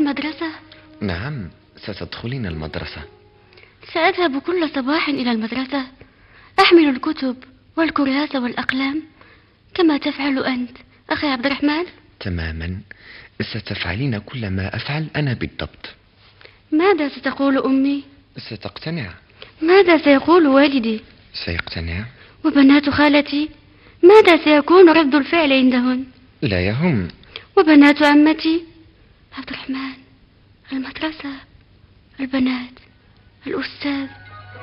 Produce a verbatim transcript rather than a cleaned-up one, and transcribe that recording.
المدرسة؟ نعم، ستدخلين المدرسة. سأذهب كل صباح إلى المدرسة، أحمل الكتب والكراسة والأقلام كما تفعل أنت أخي عبد الرحمن. تماما، ستفعلين كل ما أفعل أنا بالضبط. ماذا ستقول أمي؟ ستقتنع. ماذا سيقول والدي؟ سيقتنع. وبنات خالتي ماذا سيكون رد الفعل عندهن؟ لا يهم. وبنات عمتي؟ عبد الرحمن، المدرسة، البنات، الأستاذ،